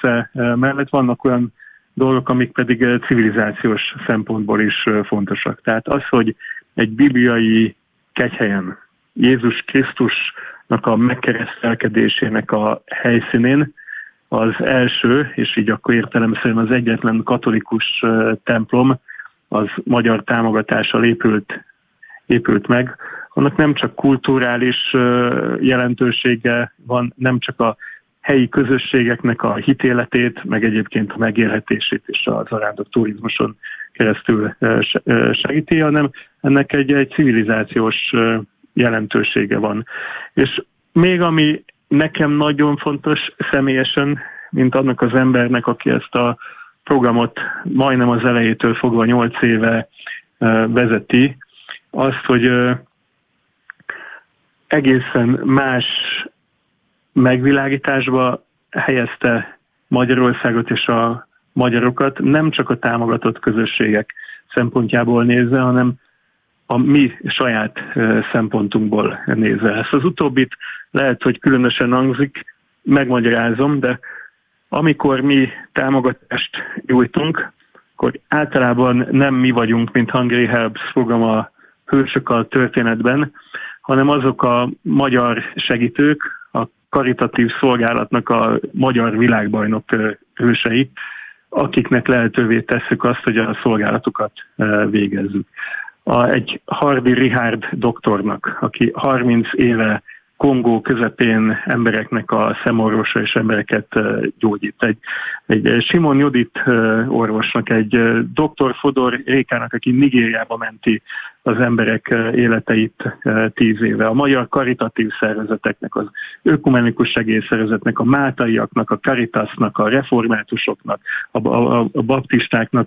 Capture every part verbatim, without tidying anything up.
része mellett vannak olyan dolgok, amik pedig civilizációs szempontból is fontosak. Tehát az, hogy egy bibliai kegyhelyen Jézus Krisztusnak a megkeresztelkedésének a helyszínén az első, és így akkor értelemszerűen az egyetlen katolikus templom, az magyar támogatással épült, épült meg, annak nem csak kulturális jelentősége van, nem csak a helyi közösségeknek a hitéletét, meg egyébként a megélhetését is az arándok turizmuson keresztül segíti, hanem ennek egy, egy civilizációs jelentősége van. És még ami nekem nagyon fontos személyesen, mint annak az embernek, aki ezt a programot majdnem az elejétől fogva nyolc éve vezeti, azt, hogy egészen más megvilágításba helyezte Magyarországot és a magyarokat, nem csak a támogatott közösségek szempontjából nézve, hanem a mi saját szempontunkból nézve. Ezt az utóbbit lehet, hogy különösen hangzik, megmagyarázom, de amikor mi támogatást nyújtunk, akkor általában nem mi vagyunk, mint Hungry Helps program a hősök a történetben, hanem azok a magyar segítők, a karitatív szolgálatnak a magyar világbajnok hősei, akiknek lehetővé tesszük azt, hogy a szolgálatukat végezzük. A, egy Hardy Richard doktornak, aki harminc éve Kongó közepén embereknek a szemorvosa és embereket gyógyít. Egy, egy Simon Judit orvosnak, egy doktor Fodor Rékának, aki Nigériába menti az emberek életeit tíz éve. A magyar karitatív szervezeteknek, az ökumenikus segélyszervezetnek, a máltaiaknak, a Caritasnak, a reformátusoknak, a, a, a baptistáknak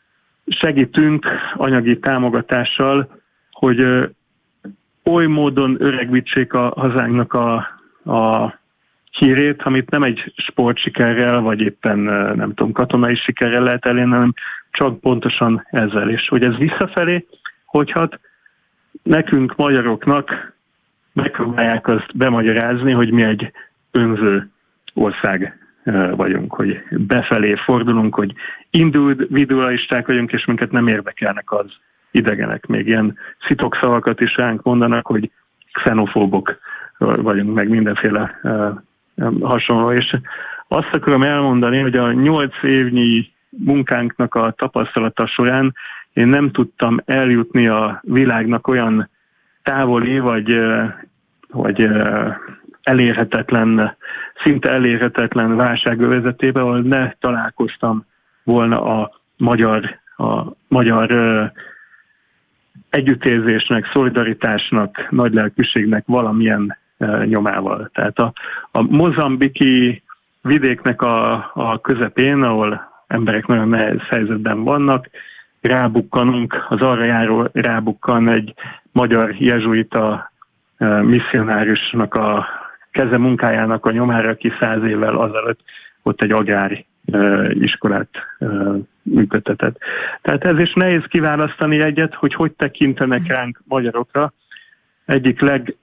segítünk anyagi támogatással, hogy oly módon öregbítsék a hazánknak a, a hírét, amit nem egy sportsikerrel, vagy éppen nem tudom, katonai sikerrel lehet elérni, hanem csak pontosan ezzel. És hogy ez visszafelé, hogyhat nekünk magyaroknak megpróbálják azt bemagyarázni, hogy mi egy önző ország vagyunk, hogy befelé fordulunk, hogy individualisták vagyunk, és minket nem érdekelnek az idegenek. Még ilyen szitokszavakat is ránk mondanak, hogy xenofóbok vagyunk, meg mindenféle hasonló. És azt akarom elmondani, hogy a nyolc évnyi munkánknak a tapasztalata során én nem tudtam eljutni a világnak olyan távoli, vagy, vagy elérhetetlen, szinte elérhetetlen válságövezetébe, ahol ne találkoztam volna a magyar, a magyar együttérzésnek, szolidaritásnak, nagylelkűségnek valamilyen nyomával. Tehát a, a mozambiki vidéknek a, a közepén, ahol emberek nagyon nehéz helyzetben vannak, rábukkanunk, az arra járó rábukkan egy magyar jezsuita misszionáriusnak a keze munkájának a nyomára, aki száz évvel azelőtt ott egy agrári iskolát működtetett. Tehát ez is nehéz kiválasztani egyet, hogy hogy tekintenek ránk magyarokra. Egyik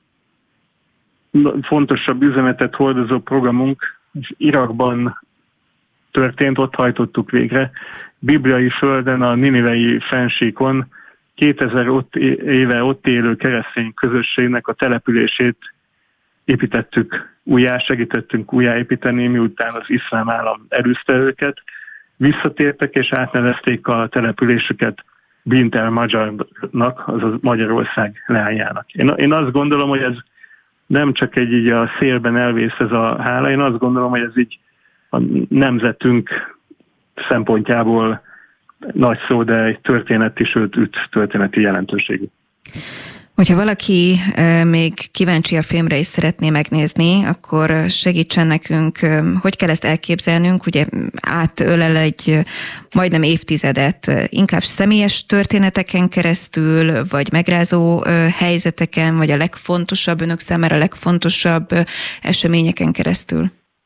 legfontosabb üzenetet hordozó programunk Irakban történt, ott hajtottuk végre. Bibliai földön, a ninivei fennsíkon kétezer éve ott élő keresztény közösségnek a települését építettük újjá, segítettünk újjáépíteni, miután az iszlám állam elűzte őket. Visszatértek és átnevezték a településüket Bint el Magyarnak, azaz Magyarország leányának. Én, én azt gondolom, hogy ez nem csak egy így a szélben elvész ez a hála, én azt gondolom, hogy ez így a nemzetünk szempontjából nagy szó, de egy történeti, sőt üt történeti jelentőségű. Hogyha valaki még kíváncsi a filmre és szeretné megnézni, akkor segítsen nekünk, hogy kell ezt elképzelnünk, ugye átölel egy majdnem évtizedet, inkább személyes történeteken keresztül, vagy megrázó helyzeteken, vagy a legfontosabb, önök számára a legfontosabb eseményeken keresztül?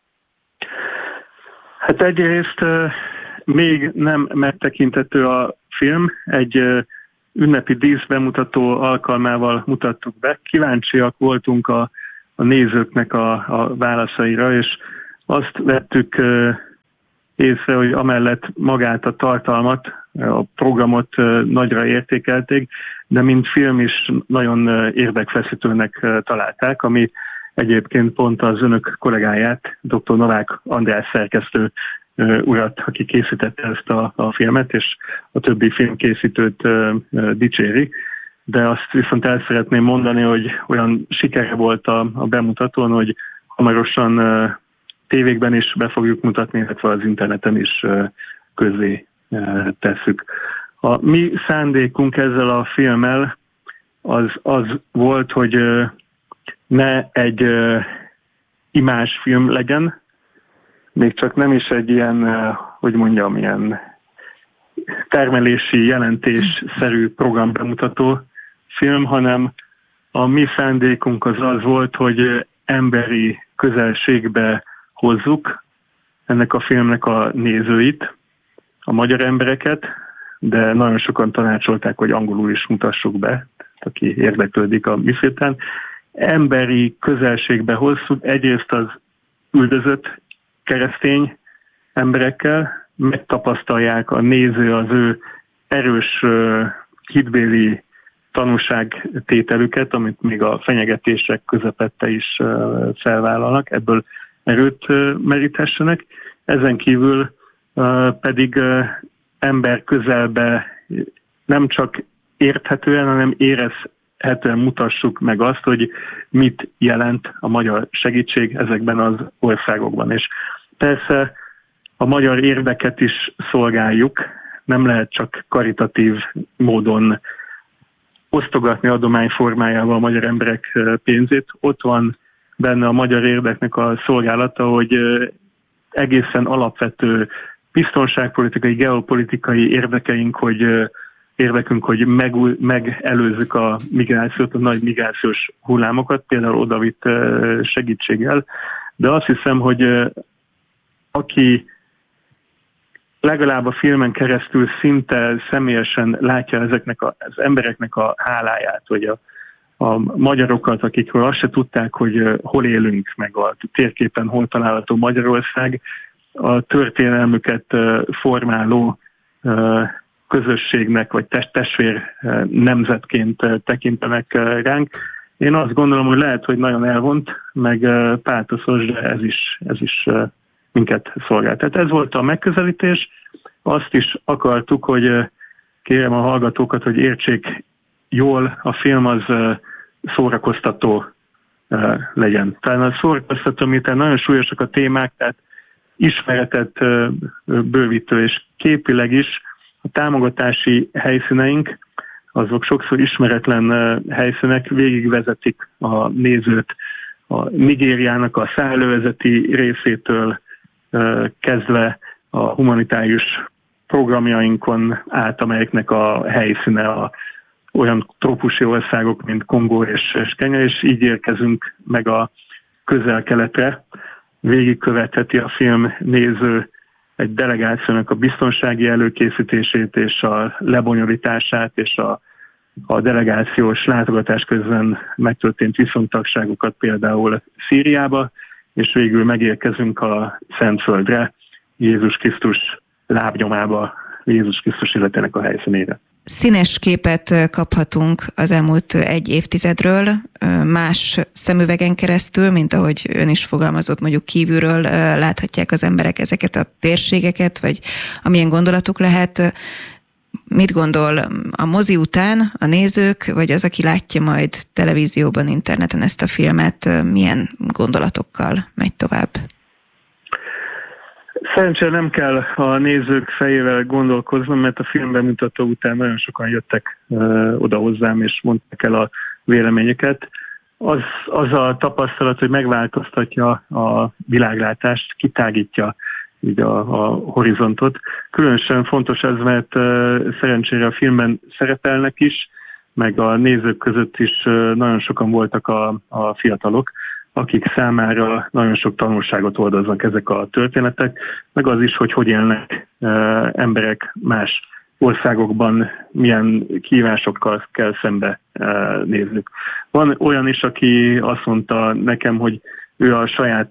Hát egyrészt még nem megtekintető a film, egy ünnepi díszbemutató alkalmával mutattuk be. Kíváncsiak voltunk a, a nézőknek a, a válaszaira, és azt vettük észre, hogy amellett magát a tartalmat, a programot nagyra értékelték, de mint film is nagyon érdekfeszítőnek találták, ami egyébként pont az önök kollégáját, dr. Novák András szerkesztő urat, aki készítette ezt a, a filmet, és a többi filmkészítőt dicséri. De azt viszont el szeretném mondani, hogy olyan sikere volt a, a bemutatón, hogy hamarosan tévékben is be fogjuk mutatni, illetve az interneten is közzé tesszük. A mi szándékunk ezzel a filmmel az, az volt, hogy ne egy imázsfilm legyen, még csak nem is egy ilyen, hogy mondjam, ilyen termelési jelentésszerű programbemutató film, hanem a mi szándékunk az az volt, hogy emberi közelségbe hozzuk ennek a filmnek a nézőit, a magyar embereket, de nagyon sokan tanácsolták, hogy angolul is mutassuk be, aki érdeklődik a mi filmben. Emberi közelségbe hozzuk egyrészt az üldözött keresztény emberekkel, megtapasztalják a néző az ő erős hitbéli tanúságtételüket, amit még a fenyegetések közepette is felvállalnak, ebből erőt meríthessenek. Ezen kívül pedig ember közelbe nem csak érthetően, hanem érezhetően mutassuk meg azt, hogy mit jelent a magyar segítség ezekben az országokban. És persze a magyar érdeket is szolgáljuk, nem lehet csak karitatív módon osztogatni adomány formájával a magyar emberek pénzét. Ott van benne a magyar érdeknek a szolgálata, hogy egészen alapvető biztonságpolitikai, geopolitikai érdekeink, hogy érdekünk, hogy meg, megelőzzük a migrációt, a nagy migrációs hullámokat, például odavitt segítséggel. De azt hiszem, hogy aki legalább a filmen keresztül szinte személyesen látja ezeknek a, az embereknek a háláját, vagy a, a magyarokat, akikről azt se tudták, hogy hol élünk, meg a térképen hol található Magyarország, a történelmüket formáló közösségnek, vagy testvér nemzetként tekintenek ránk. Én azt gondolom, hogy lehet, hogy nagyon elvont, meg pátoszos, de ez is, ez is minket szolgál. Tehát ez volt a megközelítés. Azt is akartuk, hogy kérem a hallgatókat, hogy értsék jól, a film az szórakoztató legyen. Tehát a szórakoztató, miután nagyon súlyosak a témák, tehát ismeretet bővítő, és képileg is a támogatási helyszíneink, azok sokszor ismeretlen helyszínek, végigvezetik a nézőt a Nigériának a szállövezeti részétől kezdve a humanitárius programjainkon át, amelyeknek a helyszíne a olyan trópusi országok, mint Kongó és, és Kenya, és így érkezünk meg a közel-keletre. Végigkövetheti a film néző egy delegációnak a biztonsági előkészítését és a lebonyolítását, és a, a delegációs látogatás közben megtörtént viszontagságokat például Szíriába, és végül megérkezünk a Szentföldre, Jézus Krisztus lábnyomába, Jézus Krisztus életének a helyszínére. Színes képet kaphatunk az elmúlt egy évtizedről, más szemüvegen keresztül, mint ahogy ön is fogalmazott, mondjuk kívülről láthatják az emberek ezeket a térségeket, vagy amilyen gondolatuk lehet. Mit gondol a mozi után a nézők, vagy az, aki látja majd televízióban, interneten ezt a filmet, milyen gondolatokkal megy tovább? Szerencsére nem kell a nézők fejével gondolkoznom, mert a filmbemutató után nagyon sokan jöttek ö, oda hozzám, és mondták el a véleményeket. Az, az a tapasztalat, hogy megváltoztatja a világlátást, kitágítja így a, a horizontot. Különösen fontos ez, mert ö, szerencsére a filmben szerepelnek is, meg a nézők között is ö, nagyon sokan voltak a, a fiatalok, akik számára nagyon sok tanulságot hordoznak ezek a történetek, meg az is, hogy hogy élnek e, emberek más országokban, milyen kihívásokkal kell szembe e, néznünk. Van olyan is, aki azt mondta nekem, hogy ő a saját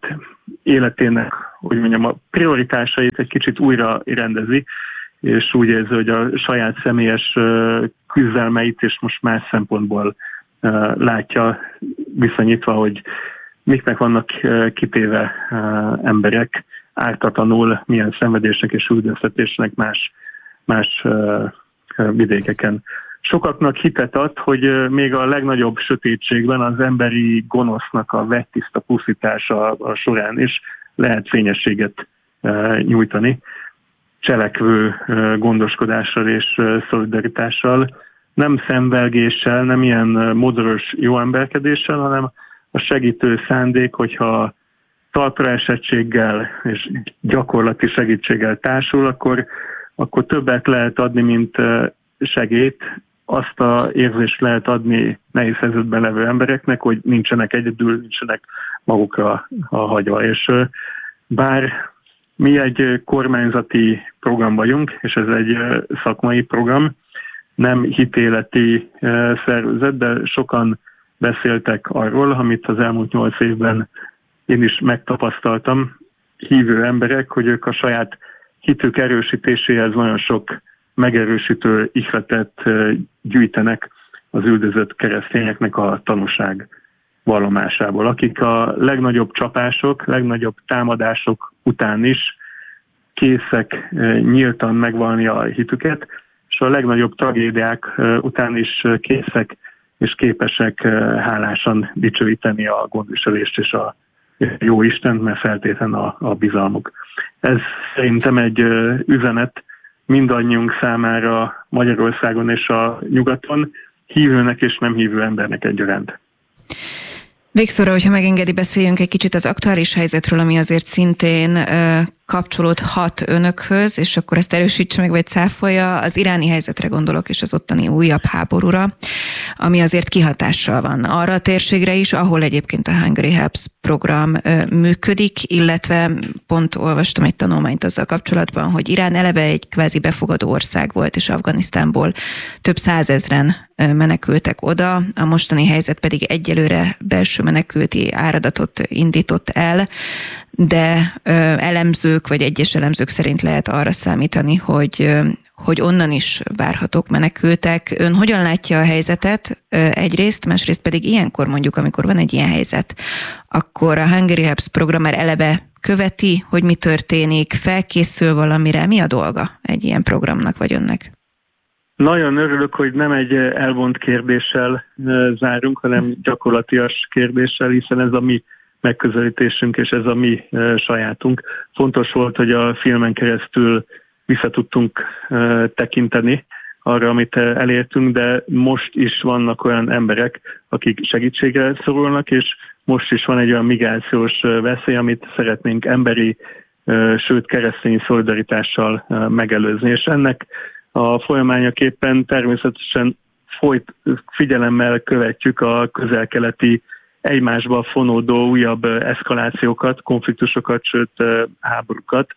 életének, hogy mondjam, a prioritásait egy kicsit újra rendezi, és úgy érzi, hogy a saját személyes küzdelmeit és most más szempontból látja, viszonyítva, hogy miknek vannak kitéve emberek ártatlanul, milyen szenvedésnek és üldöztetésnek más, más vidékeken. Sokaknak hitet ad, hogy még a legnagyobb sötétségben az emberi gonosznak a vettiszta pusztítása a során is lehet fényességet nyújtani, cselekvő gondoskodással és szolidaritással, nem szenvelgéssel, nem ilyen modoros jó emberkedéssel, hanem a segítő szándék, hogyha talpra esettséggel és gyakorlati segítséggel társul, akkor, akkor többet lehet adni, mint segélyt. Azt a érzést lehet adni nehéz helyzetben levő embereknek, hogy nincsenek egyedül, nincsenek magukra a hagyva. És bár mi egy kormányzati program vagyunk, és ez egy szakmai program, nem hitéleti szervezet, de sokan beszéltek arról, amit az elmúlt nyolc évben én is megtapasztaltam, hívő emberek, hogy ők a saját hitük erősítéséhez nagyon sok megerősítő ihletet gyűjtenek az üldözött keresztényeknek a tanúság vallomásából, akik a legnagyobb csapások, legnagyobb támadások után is készek nyíltan megvallni a hitüket, és a legnagyobb tragédiák után is készek és képesek hálásan dicsőíteni a gondviselést és a jó Istent, mert feltétlen a, a bizalmuk. Ez szerintem egy üzenet mindannyiunk számára Magyarországon és a nyugaton, hívőnek és nem hívő embernek egyaránt. Végszóra, hogyha megengedi, beszéljünk egy kicsit az aktuális helyzetről, ami azért szintén ö, kapcsolódhat önökhöz, és akkor ezt erősítse meg, vagy cáfolja. Az iráni helyzetre gondolok, és az ottani újabb háborúra, ami azért kihatással van arra a térségre is, ahol egyébként a Hungary Helps program ö, működik, illetve pont olvastam egy tanulmányt azzal kapcsolatban, hogy Irán eleve egy kvázi befogadó ország volt, és Afganisztánból több százezren menekültek oda, a mostani helyzet pedig egyelőre belső menekülti áradatot indított el, de elemzők, vagy egyes elemzők szerint lehet arra számítani, hogy, hogy onnan is várhatók menekültek. Ön hogyan látja a helyzetet egyrészt, másrészt pedig ilyenkor mondjuk, amikor van egy ilyen helyzet, akkor a Hungary Helps program már eleve követi, hogy mi történik, felkészül valamire, mi a dolga egy ilyen programnak vagy önnek? Nagyon örülök, hogy nem egy elvont kérdéssel zárunk, hanem gyakorlatias kérdéssel, hiszen ez a mi megközelítésünk, és ez a mi sajátunk. Fontos volt, hogy a filmen keresztül vissza tudtunk tekinteni arra, amit elértünk, de most is vannak olyan emberek, akik segítségre szorulnak, és most is van egy olyan migrációs veszély, amit szeretnénk emberi, sőt keresztény szolidaritással megelőzni. És ennek a folyamányaképpen természetesen folyt figyelemmel követjük a közel-keleti egymásba fonódó újabb eszkalációkat, konfliktusokat, sőt háborúkat.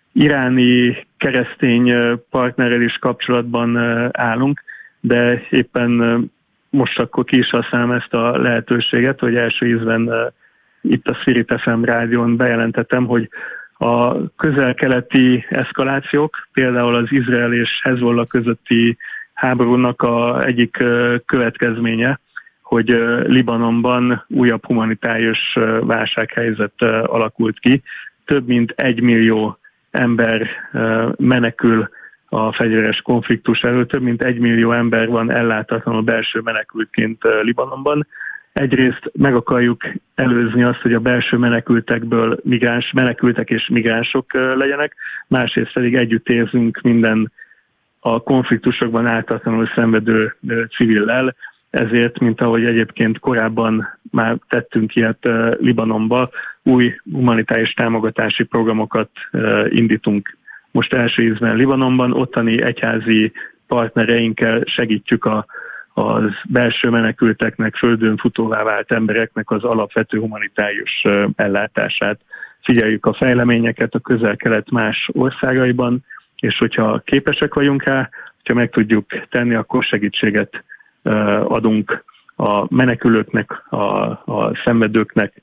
Iráni keresztény partnerrel is kapcsolatban állunk, de éppen most akkor ki is használom ezt a lehetőséget, hogy első ízben itt a Spirit ef em rádión bejelentettem, hogy a közel-keleti eszkalációk, például az Izrael és Hezbollah közötti háborúnak a egyik következménye, hogy Libanonban újabb humanitárius válsághelyzet alakult ki. Több mint egy millió ember menekül a fegyveres konfliktus elől, több mint egy millió ember van ellátatlanul belső menekültként Libanonban. Egyrészt meg akarjuk előzni azt, hogy a belső menekültekből migráns, menekültek és migránsok legyenek, másrészt pedig együtt érzünk minden a konfliktusokban ártatlanul szenvedő civillel, ezért, mint ahogy egyébként korábban már tettünk ilyet Libanonba, új humanitárius támogatási programokat indítunk most első ízben Libanonban, ottani egyházi partnereinkkel segítjük a az belső menekülteknek, földön futóvá vált embereknek az alapvető humanitárius ellátását. Figyeljük a fejleményeket a közel-kelet más országaiban, és hogyha képesek vagyunk rá, hogyha meg tudjuk tenni, akkor segítséget adunk a menekülőknek, a, a szenvedőknek,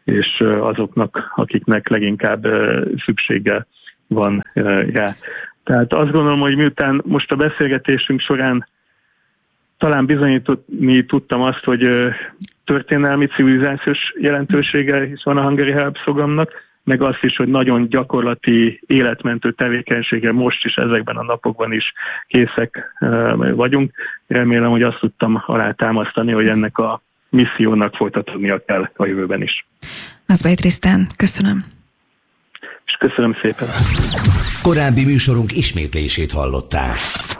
és azoknak, akiknek leginkább szüksége van rá. Tehát azt gondolom, hogy miután most a beszélgetésünk során talán bizonyítani tudtam azt, hogy történelmi civilizációs jelentősége hisz van a Hungary Helps programnak, meg azt is, hogy nagyon gyakorlati, életmentő tevékenysége most is ezekben a napokban is készek vagyunk. Remélem, hogy azt tudtam alátámasztani, hogy ennek a missziónak folytatódnia kell a jövőben is. Mazbai Trisztán, köszönöm. És köszönöm szépen. Korábbi műsorunk ismétlését hallották.